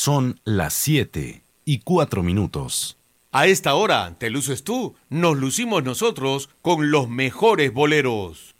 Son las 7:04. A esta hora te luces tú, nos lucimos nosotros con los mejores boleros.